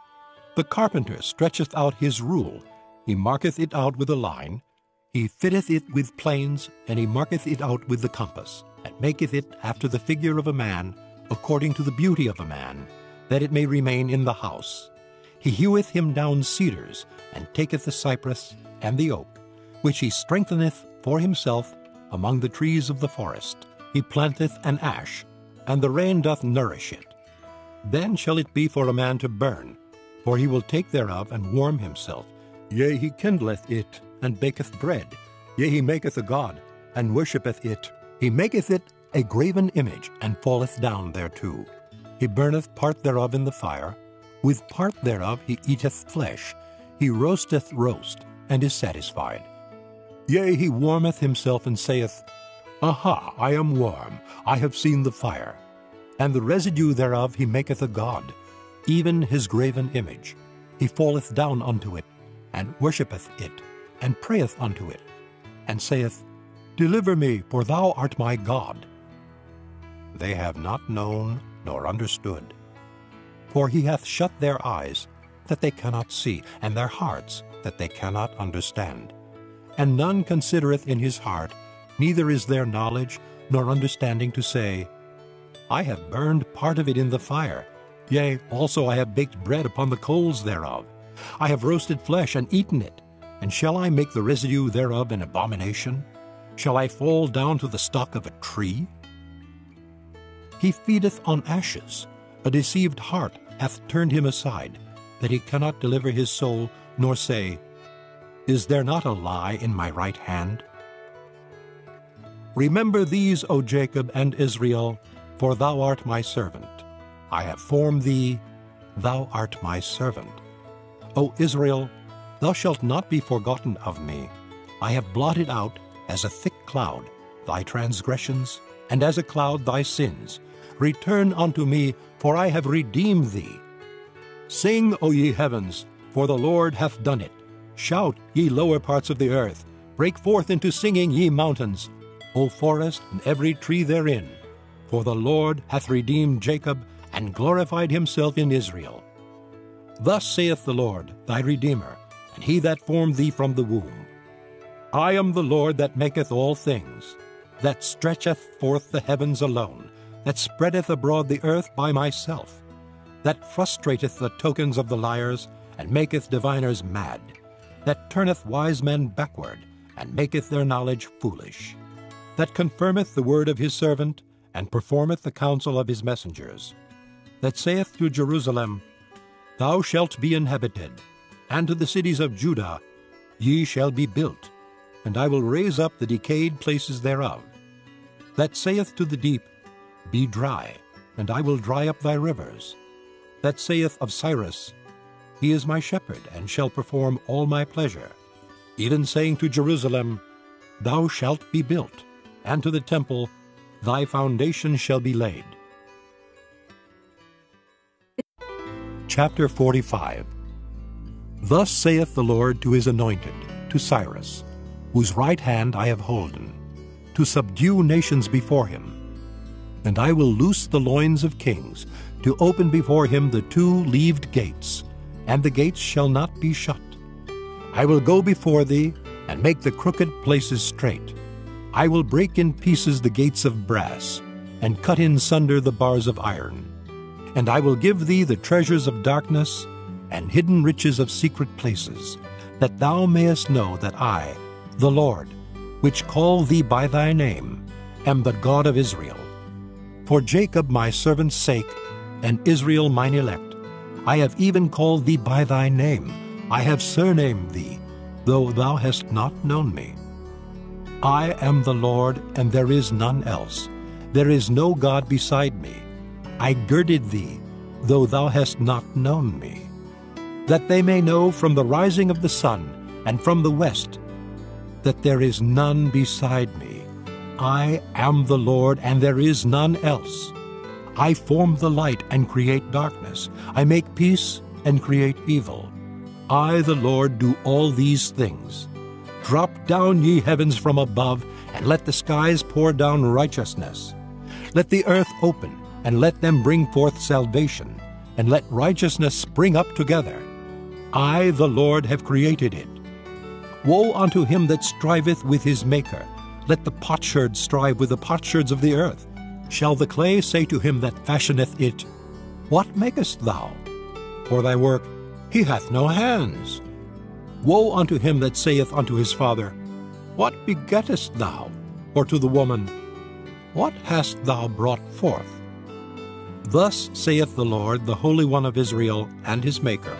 The carpenter stretcheth out his rule. He marketh it out with a line. He fitteth it with planes, and he marketh it out with the compass, and maketh it after the figure of a man, according to the beauty of a man, that it may remain in the house. He heweth him down cedars, and taketh the cypress and the oak, which he strengtheneth for himself among the trees of the forest. He planteth an ash, and the rain doth nourish it. Then shall it be for a man to burn, for he will take thereof and warm himself. Yea, he kindleth it, and baketh bread. Yea, he maketh a god, and worshippeth it. He maketh it a graven image, and falleth down thereto. He burneth part thereof in the fire. With part thereof he eateth flesh. He roasteth roast, and is satisfied. Yea, he warmeth himself, and saith, Aha, I am warm, I have seen the fire. And the residue thereof he maketh a god, even his graven image. He falleth down unto it, and worshippeth it, and prayeth unto it, and saith, Deliver me, for thou art my God. They have not known nor understood. For he hath shut their eyes, that they cannot see, and their hearts, that they cannot understand. And none considereth in his heart, neither is there knowledge nor understanding to say, I have burned part of it in the fire, yea, also I have baked bread upon the coals thereof. I have roasted flesh and eaten it, and shall I make the residue thereof an abomination? Shall I fall down to the stock of a tree? He feedeth on ashes, a deceived heart hath turned him aside, that he cannot deliver his soul, nor say, Is there not a lie in my right hand? Remember these, O Jacob and Israel, for thou art my servant. I have formed thee, thou art my servant. O Israel, thou shalt not be forgotten of me. I have blotted out, as a thick cloud, thy transgressions, and as a cloud thy sins. Return unto me, for I have redeemed thee. Sing, O ye heavens, for the Lord hath done it. Shout, ye lower parts of the earth. Break forth into singing, ye mountains. O forest, and every tree therein. For the Lord hath redeemed Jacob, and glorified himself in Israel. Thus saith the Lord, thy Redeemer, and he that formed thee from the womb. I am the Lord that maketh all things, that stretcheth forth the heavens alone, that spreadeth abroad the earth by myself, that frustrateth the tokens of the liars, and maketh diviners mad, that turneth wise men backward, and maketh their knowledge foolish, that confirmeth the word of his servant, and performeth the counsel of his messengers, that saith to Jerusalem, Thou shalt be inhabited, and to the cities of Judah, Ye shall be built, and I will raise up the decayed places thereof, that saith to the deep, Be dry, and I will dry up thy rivers, that saith of Cyrus, He is my shepherd, and shall perform all my pleasure, even saying to Jerusalem, Thou shalt be built, and to the temple, Thy foundation shall be laid. Chapter 45. Thus saith the Lord to his anointed, to Cyrus, whose right hand I have holden, to subdue nations before him. And I will loose the loins of kings, to open before him the two leaved gates, and the gates shall not be shut. I will go before thee, and make the crooked places straight. I will break in pieces the gates of brass, and cut in sunder the bars of iron. And I will give thee the treasures of darkness, and hidden riches of secret places, that thou mayest know that I, the Lord, which call thee by thy name, am the God of Israel. For Jacob my servant's sake, and Israel mine elect, I have even called thee by thy name. I have surnamed thee, though thou hast not known me. I am the Lord, and there is none else. There is no God beside me. I girded thee, though thou hast not known me, that they may know from the rising of the sun and from the west that there is none beside me. I am the Lord, and there is none else. I form the light and create darkness. I make peace and create evil. I, the Lord, do all these things. Drop down, ye heavens, from above, and let the skies pour down righteousness. Let the earth open, and let them bring forth salvation, and let righteousness spring up together. I, the Lord, have created it. Woe unto him that striveth with his Maker. Let the potsherd strive with the potsherds of the earth. Shall the clay say to him that fashioneth it, What makest thou? For thy work, he hath no hands. Woe unto him that saith unto his father, What begettest thou? Or to the woman, What hast thou brought forth? Thus saith the Lord, the Holy One of Israel, and his Maker,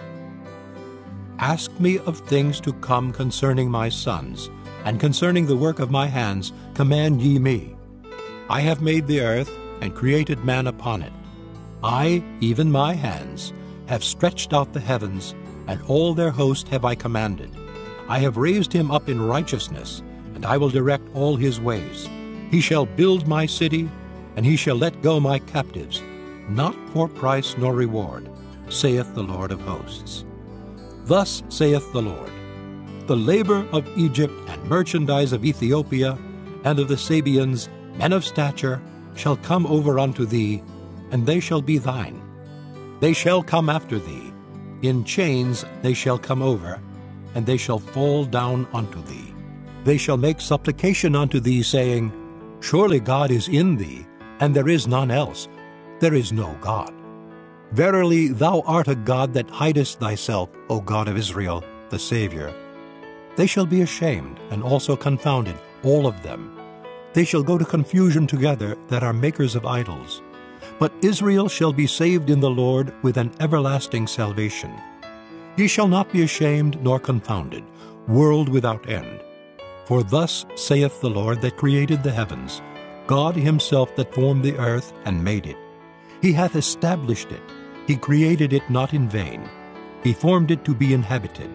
Ask me of things to come concerning my sons, and concerning the work of my hands command ye me. I have made the earth, and created man upon it. I, even my hands, have stretched out the heavens, and all their host have I commanded. I have raised him up in righteousness, and I will direct all his ways. He shall build my city, and he shall let go my captives, not for price nor reward, saith the Lord of hosts. Thus saith the Lord, The labor of Egypt and merchandise of Ethiopia, and of the Sabeans, men of stature, shall come over unto thee, and they shall be thine. They shall come after thee. In chains they shall come over, and they shall fall down unto thee. They shall make supplication unto thee, saying, Surely God is in thee, and there is none else. There is no God. Verily thou art a God that hidest thyself, O God of Israel, the Savior. They shall be ashamed, and also confounded, all of them. They shall go to confusion together that are makers of idols. But Israel shall be saved in the Lord with an everlasting salvation. Ye shall not be ashamed nor confounded, world without end. For thus saith the Lord that created the heavens, God himself that formed the earth and made it. He hath established it. He created it not in vain. He formed it to be inhabited.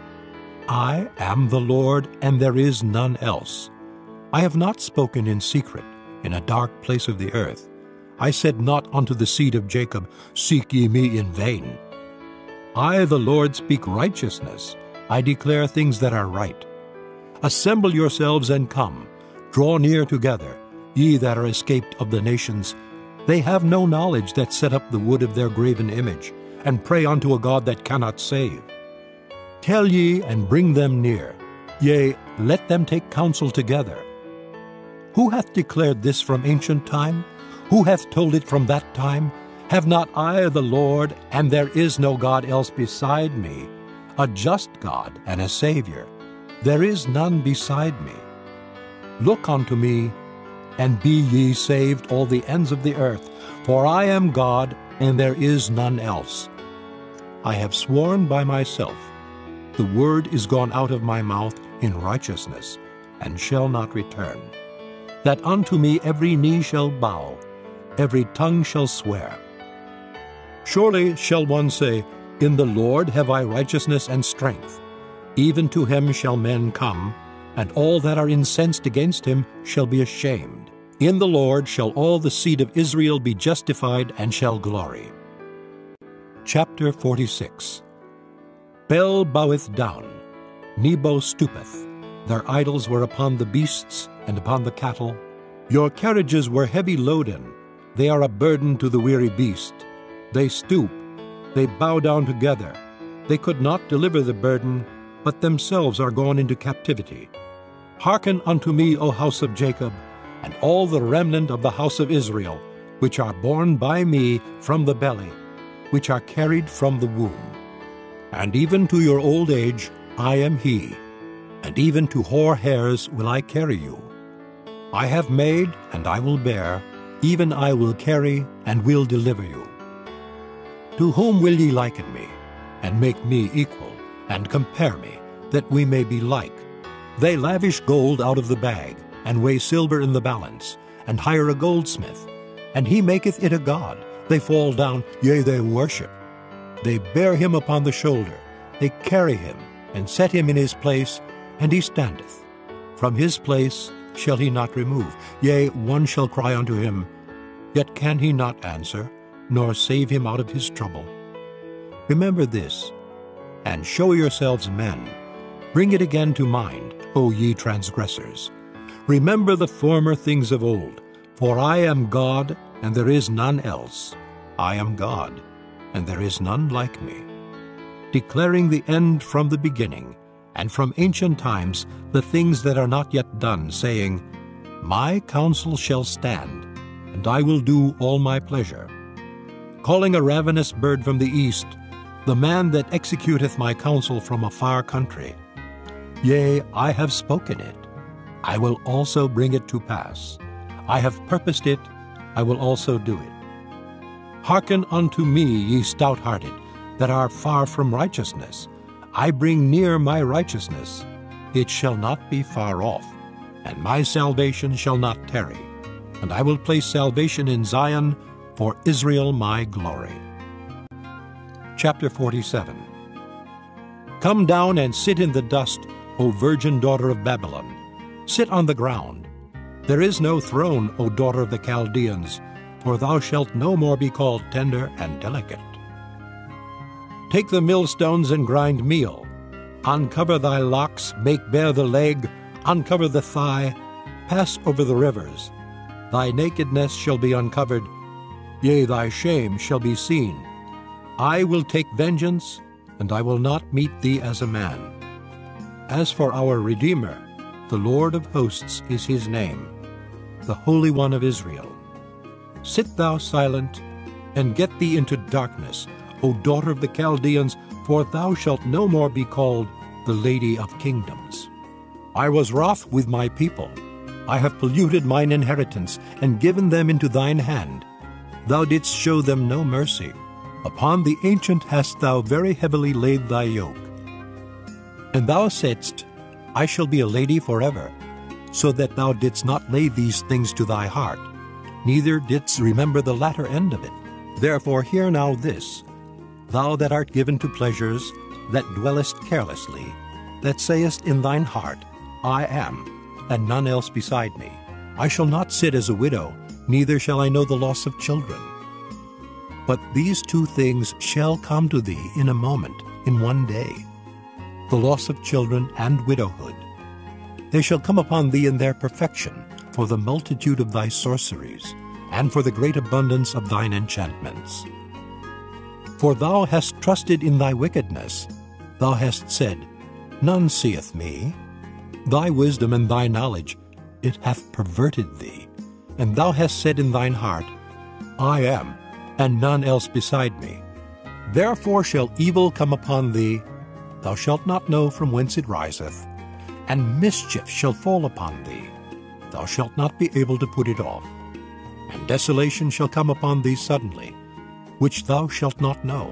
I am the Lord, and there is none else. I have not spoken in secret, in a dark place of the earth. I said not unto the seed of Jacob, Seek ye me in vain. I, the Lord, speak righteousness. I declare things that are right. Assemble yourselves and come. Draw near together, ye that are escaped of the nations. They have no knowledge that set up the wood of their graven image, and pray unto a God that cannot save. Tell ye, and bring them near. Yea, let them take counsel together. Who hath declared this from ancient time? Who hath told it from that time? Have not I the Lord, and there is no God else beside me, a just God and a Savior? There is none beside me. Look unto me, and be ye saved, all the ends of the earth, for I am God, and there is none else. I have sworn by myself, the word is gone out of my mouth in righteousness, and shall not return, that unto me every knee shall bow, every tongue shall swear. Surely shall one say, In the Lord have I righteousness and strength. Even to him shall men come, and all that are incensed against him shall be ashamed. In the Lord shall all the seed of Israel be justified and shall glory. Chapter 46. Bel boweth down, Nebo stoopeth. Their idols were upon the beasts and upon the cattle. Your carriages were heavy loaden. They are a burden to the weary beast. They stoop, they bow down together. They could not deliver the burden, but themselves are gone into captivity. Hearken unto me, O house of Jacob, and all the remnant of the house of Israel, which are born by me from the belly, which are carried from the womb. And even to your old age I am he, and even to hoar hairs will I carry you. I have made, and I will bear, even I will carry, and will deliver you. To whom will ye liken me, and make me equal, and compare me, that we may be like? They lavish gold out of the bag, and weigh silver in the balance, and hire a goldsmith, and he maketh it a god. They fall down, yea, they worship. They bear him upon the shoulder, they carry him, and set him in his place, and he standeth. From his place shall he not remove. Yea, one shall cry unto him, yet can he not answer, nor save him out of his trouble. Remember this, and show yourselves men. Bring it again to mind, O ye transgressors. Remember the former things of old, for I am God, and there is none else. I am God, and there is none like me, declaring the end from the beginning, and from ancient times the things that are not yet done, saying, My counsel shall stand, and I will do all my pleasure. Calling a ravenous bird from the east, the man that executeth my counsel from a far country. Yea, I have spoken it, I will also bring it to pass. I have purposed it, I will also do it. Hearken unto me, ye stout-hearted, that are far from righteousness. I bring near my righteousness. It shall not be far off, and my salvation shall not tarry. And I will place salvation in Zion, for Israel my glory. Chapter 47. Come down and sit in the dust, O virgin daughter of Babylon. Sit on the ground. There is no throne, O daughter of the Chaldeans, for thou shalt no more be called tender and delicate. Take the millstones and grind meal. Uncover thy locks, make bare the leg, uncover the thigh, pass over the rivers. Thy nakedness shall be uncovered, yea, thy shame shall be seen. I will take vengeance, and I will not meet thee as a man. As for our Redeemer, the Lord of hosts is his name, the Holy One of Israel. Sit thou silent, and get thee into darkness, O daughter of the Chaldeans, for thou shalt no more be called the Lady of Kingdoms. I was wroth with my people. I have polluted mine inheritance, and given them into thine hand. Thou didst show them no mercy. Upon the ancient hast thou very heavily laid thy yoke. And thou saidst, I shall be a lady forever, so that thou didst not lay these things to thy heart, neither didst remember the latter end of it. Therefore hear now this, thou that art given to pleasures, that dwellest carelessly, that sayest in thine heart, I am, and none else beside me. I shall not sit as a widow, neither shall I know the loss of children. But these two things shall come to thee in a moment, in one day, the loss of children and widowhood. They shall come upon thee in their perfection, for the multitude of thy sorceries, and for the great abundance of thine enchantments. For thou hast trusted in thy wickedness. Thou hast said, None seeth me. Thy wisdom and thy knowledge, it hath perverted thee. And thou hast said in thine heart, I am, and none else beside me. Therefore shall evil come upon thee, thou shalt not know from whence it riseth, and mischief shall fall upon thee, thou shalt not be able to put it off. And desolation shall come upon thee suddenly, which thou shalt not know.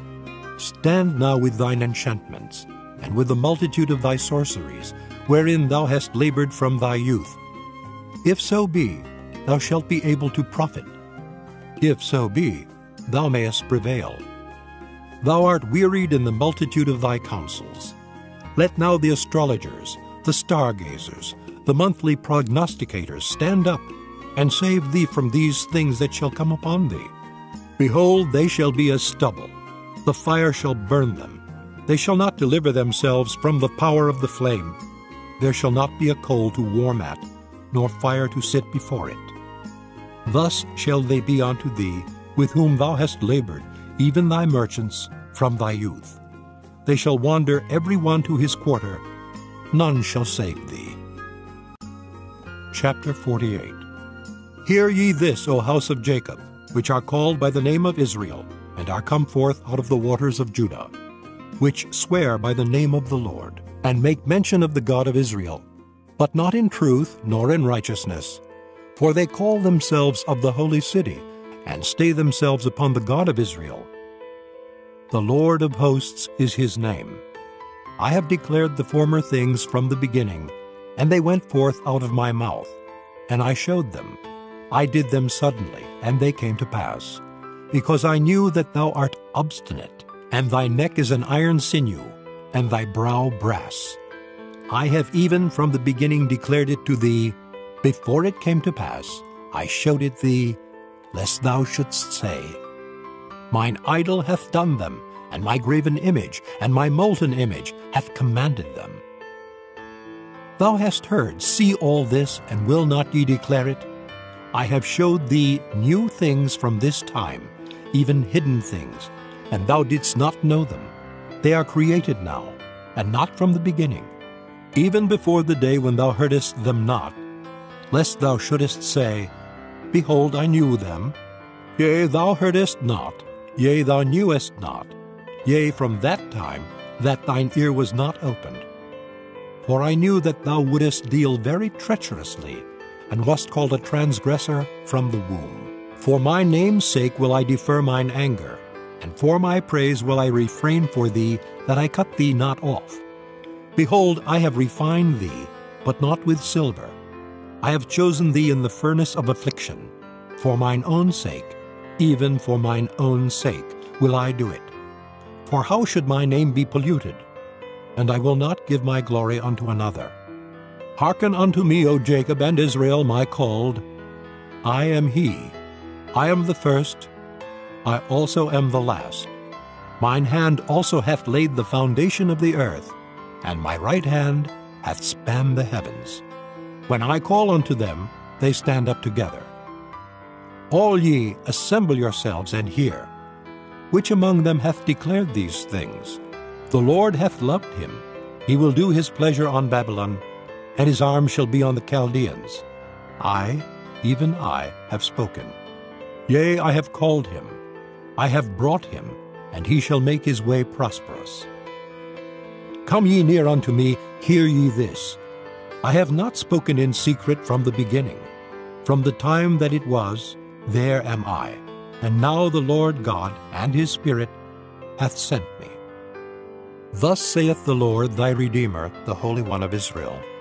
Stand now with thine enchantments, and with the multitude of thy sorceries, wherein thou hast labored from thy youth. If so be, thou shalt be able to profit. If so be, thou mayest prevail. Thou art wearied in the multitude of thy counsels. Let now the astrologers, the stargazers, the monthly prognosticators stand up, and save thee from these things that shall come upon thee. Behold, they shall be as stubble. The fire shall burn them. They shall not deliver themselves from the power of the flame. There shall not be a coal to warm at, nor fire to sit before it. Thus shall they be unto thee, with whom thou hast labored, even thy merchants, from thy youth. They shall wander every one to his quarter. None shall save thee. Chapter 48. Hear ye this, O house of Jacob, which are called by the name of Israel, and are come forth out of the waters of Judah, which swear by the name of the Lord, and make mention of the God of Israel, but not in truth nor in righteousness. For they call themselves of the holy city, and stay themselves upon the God of Israel. The Lord of hosts is his name. I have declared the former things from the beginning, and they went forth out of my mouth, and I showed them. I did them suddenly, and they came to pass, because I knew that thou art obstinate, and thy neck is an iron sinew, and thy brow brass. I have even from the beginning declared it to thee. Before it came to pass, I showed it thee, lest thou shouldst say, Mine idol hath done them, and my graven image, and my molten image hath commanded them. Thou hast heard, see all this, and will not ye declare it? I have showed thee new things from this time, even hidden things, and thou didst not know them. They are created now, and not from the beginning, even before the day when thou heardest them not, lest thou shouldest say, Behold, I knew them. Yea, thou heardest not, yea, thou knewest not, yea, from that time that thine ear was not opened. For I knew that thou wouldest deal very treacherously, and wast called a transgressor from the womb. For my name's sake will I defer mine anger, and for my praise will I refrain for thee, that I cut thee not off. Behold, I have refined thee, but not with silver. I have chosen thee in the furnace of affliction. For mine own sake, even for mine own sake, will I do it. For how should my name be polluted? And I will not give my glory unto another. Hearken unto me, O Jacob and Israel, my called. I am he. I am the first. I also am the last. Mine hand also hath laid the foundation of the earth, and my right hand hath spanned the heavens. When I call unto them, they stand up together. All ye, assemble yourselves and hear. Which among them hath declared these things? The Lord hath loved him. He will do his pleasure on Babylon, and his arm shall be on the Chaldeans. I, even I, have spoken. Yea, I have called him. I have brought him, and he shall make his way prosperous. Come ye near unto me, hear ye this. I have not spoken in secret from the beginning. From the time that it was, there am I. And now the Lord God and his Spirit hath sent me. Thus saith the Lord thy Redeemer, the Holy One of Israel.